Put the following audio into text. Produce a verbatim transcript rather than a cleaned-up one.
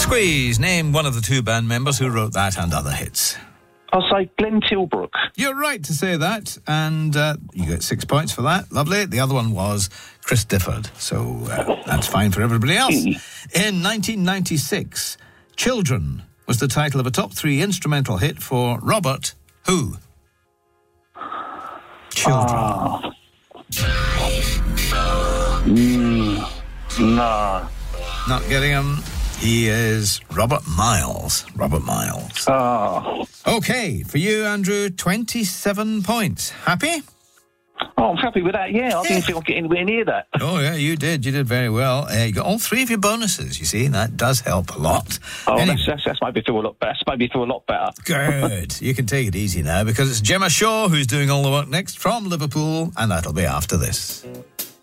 Squeeze, name one of the two band members who wrote that and other hits. I'll say Glenn Tilbrook. You're right to say that, and uh, you get six points for that. Lovely. The other one was Chris Difford, so uh, that's fine for everybody else. In nineteen ninety-six, Children was the title of a top three instrumental hit for Robert who? Children. Ah. Mm, no. Not getting him. He is Robert Miles. Robert Miles. Oh. Okay, for you, Andrew, twenty-seven points. Happy? Oh, I'm happy with that, yeah. I didn't think I'd get anywhere near that. Oh, yeah, you did. You did very well. Uh, you got all three of your bonuses, you see. That does help a lot. Oh, anyway. that's, that's, that's made me feel a lot better. That's made me feel a lot better. Good. You can take it easy now because it's Gemma Shaw who's doing all the work next from Liverpool, and that'll be after this.